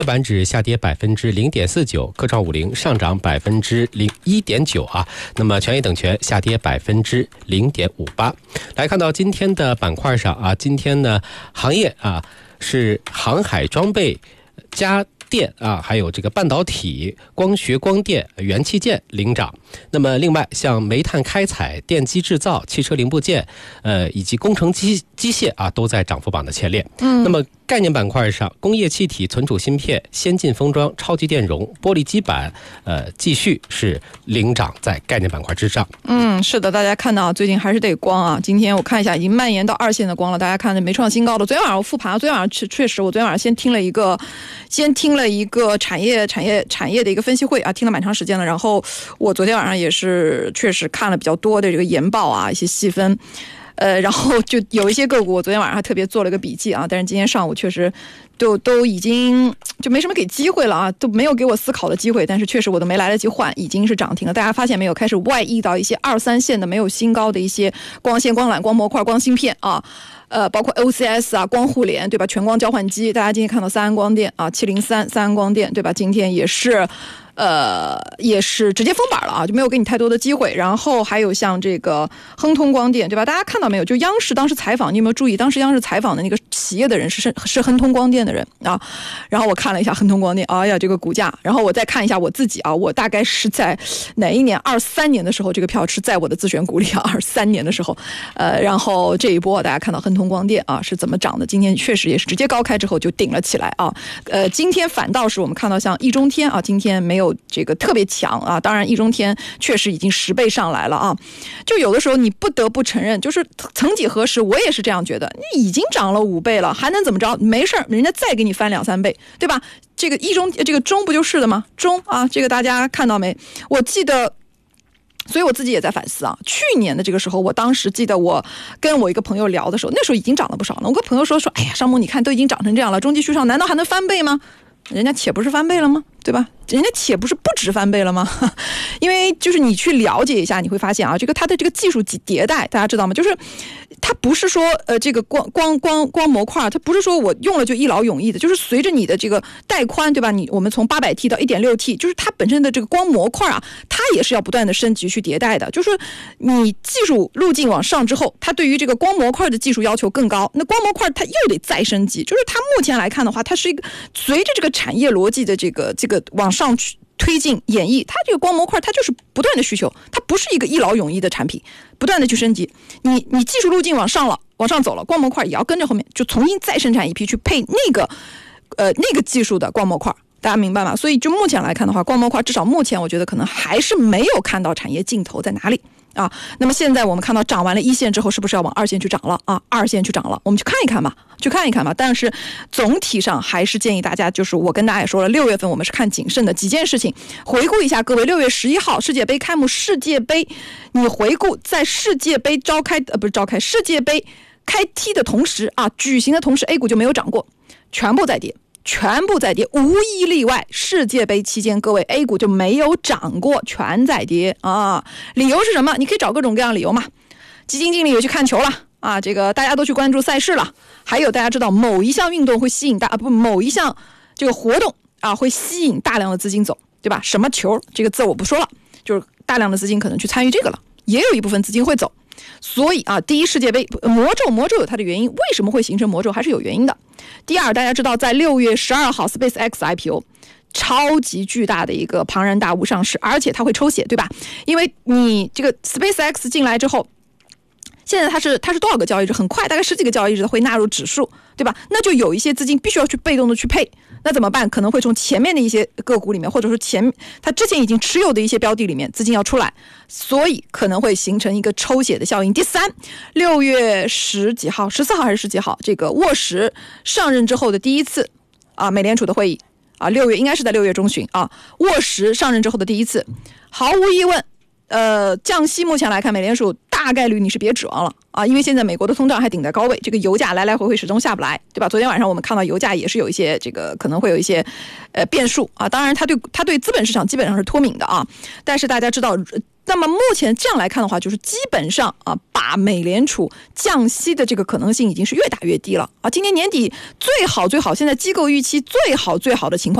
板指下跌0.49%，科创50上涨1.9%啊。那么权益等权下跌0.58%。来看到今天的板块上啊，今天呢行业啊是航海装备、家电啊，还有这个半导体、光学光电、元器件领涨。那么另外像煤炭开采、电机制造、汽车零部件以及工程机械啊都在涨幅榜的前列。那么概念板块上，工业气体、存储芯片、先进封装、超级电容、玻璃基板继续是领涨在概念板块之上。 是的，大家看到最近还是得光啊。今天我看一下已经蔓延到2线的光了，大家看着没创新高的。昨天晚上我复盘，昨天晚上确实我昨天晚上先听了一个产业的一个分析会啊，听了蛮长时间了。然后我昨天晚上也是确实看了比较多的这个研报啊，一些细分。然后就有一些个股，我昨天晚上还特别做了个笔记啊，但是今天上午确实都已经就没什么给机会了啊，都没有给我思考的机会，但是确实我都没来得及换，已经是涨停了。大家发现没有，开始外溢到一些2、3线的没有新高的一些光纤、光缆、光模块、光芯片啊，包括 OCS 啊、光互联，对吧？全光交换机，大家今天看到三安光电啊，703三安光电，对吧？今天也是直接封板了啊，就没有给你太多的机会。然后还有像这个亨通光电，对吧？大家看到没有？就央视当时采访，你有没有注意？当时央视采访的那个企业的人是亨通光电的人啊。然后我看了一下亨通光电，哎呀，这个股价。然后我再看一下我自己啊，我大概是在哪一年？23年的时候，这个票是在我的自选股里啊。23年的时候，然后这一波大家看到亨通光电啊是怎么涨的？今天确实也是直接高开之后就顶了起来啊。今天反倒是我们看到像易中天啊，今天没有这个特别强啊，当然易中天确实已经10倍上来了啊。就有的时候你不得不承认，就是曾几何时我也是这样觉得，你已经涨了5倍了，还能怎么着？没事，人家再给你翻2、3倍，对吧？这个这个中不就是的吗？中啊，这个大家看到没？我记得。所以我自己也在反思啊，去年的这个时候，我当时记得我跟我一个朋友聊的时候，那时候已经涨了不少了。我跟朋友说，哎呀，商母你看都已经涨成这样了，中继续上难道还能翻倍吗？人家且不是翻倍了吗？对吧？人家且不是不止翻倍了吗？因为就是你去了解一下，你会发现啊，它的这个技术迭代，大家知道吗？就是它不是说这个光模块，它不是说我用了就一劳永逸的，就是随着你的这个带宽，对吧？我们从800T 到1.6T，就是它本身的这个光模块啊，它也是要不断的升级去迭代的。就是你技术路径往上之后，它对于这个光模块的技术要求更高，那光模块它又得再升级。就是它目前来看的话，它是一个随着这个产业逻辑的这个往上去推进演绎，它这个光模块它就是不断的需求，它不是一个一劳永逸的产品，不断的去升级。你技术路径往上走了，光模块也要跟着后面就重新再生产一批去配那个技术的光模块，大家明白吗？所以就目前来看的话，光模块至少目前我觉得可能还是没有看到产业尽头在哪里啊。那么现在我们看到涨完了1线之后，是不是要往2线去涨了啊？2线去涨了，我们去看一看吧。但是总体上还是建议大家，就是我跟大家也说了，6月份我们是看谨慎的几件事情。回顾一下各位，6月11号世界杯开幕，世界杯你回顾在世界杯世界杯开踢的同时啊，举行的同时 A 股就没有涨过，全部在跌，无一例外。世界杯期间，各位 A 股就没有涨过，全在跌啊。理由是什么？你可以找各种各样的理由嘛。基金经理也去看球了啊，这个大家都去关注赛事了。还有大家知道某一项运动会吸引某一项这个活动啊会吸引大量的资金走，对吧？什么球这个字我不说了，就是大量的资金可能去参与这个了，也有一部分资金会走。所以啊，第一，世界杯魔咒有它的原因，为什么会形成魔咒还是有原因的。第二，大家知道在6月12号 SpaceX IPO 超级巨大的一个庞然大物上市，而且它会抽血，对吧？因为你这个 SpaceX 进来之后，现在它是多少个交易日？很快，大概10几个交易日会纳入指数，对吧？那就有一些资金必须要去被动的去配，那怎么办？可能会从前面的一些个股里面，或者说它之前已经持有的一些标的里面资金要出来，所以可能会形成一个抽血的效应。第三，6月10几号、14号还是10几号，这个沃什上任之后的第一次啊，美联储的会议啊，6月应该是在6月中旬啊，沃什上任之后的第一次，毫无疑问。降息目前来看，美联储大概率你是别指望了啊，因为现在美国的通胀还顶在高位，这个油价来来回回始终下不来，对吧？昨天晚上我们看到油价也是有一些这个可能会有一些变数啊，当然它对资本市场基本上是脱敏的啊，但是大家知道那么目前这样来看的话，就是基本上啊，把美联储降息的这个可能性已经是越打越低了啊。今年年底最好，现在机构预期最好的情况